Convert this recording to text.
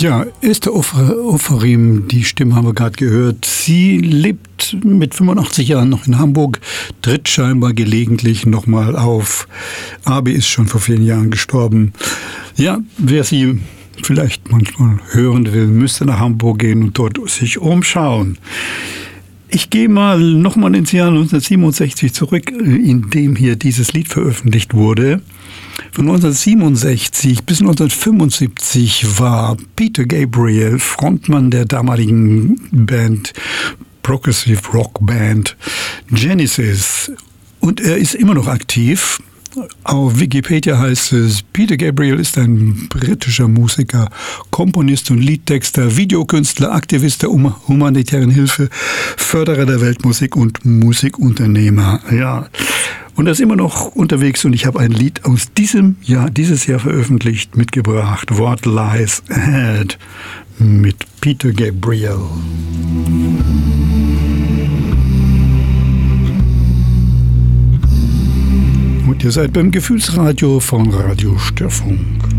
Ja, Esther Ofarim, die Stimme haben wir gerade gehört. Sie lebt mit 85 Jahren noch in Hamburg, tritt scheinbar gelegentlich nochmal auf. Abi ist schon vor vielen Jahren gestorben. Ja, wer sie vielleicht manchmal hören will, müsste nach Hamburg gehen und dort sich umschauen. Ich gehe mal nochmal ins Jahr 1967 zurück, in dem hier dieses Lied veröffentlicht wurde. Von 1967 bis 1975 war Peter Gabriel Frontmann der damaligen Band, Progressive Rock Band Genesis. Und er ist immer noch aktiv. Auf Wikipedia heißt es, Peter Gabriel ist ein britischer Musiker, Komponist und Liedtexter, Videokünstler, Aktivist der humanitären Hilfe, Förderer der Weltmusik und Musikunternehmer. Ja. Und er ist immer noch unterwegs und ich habe ein Lied aus dieses Jahr veröffentlicht, mitgebracht, What Lies Ahead mit Peter Gabriel. Und ihr seid beim Gefühlsradio von Radio Störfunk.